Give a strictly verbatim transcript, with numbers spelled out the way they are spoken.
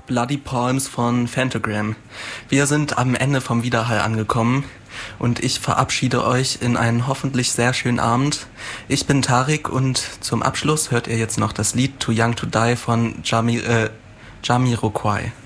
Bloody Palms von Phantogram. Wir sind am Ende vom Widerhall angekommen und ich verabschiede euch in einen hoffentlich sehr schönen Abend. Ich bin Tarik und zum Abschluss hört ihr jetzt noch das Lied Too Young to Die von Jami, äh, Jamiroquai.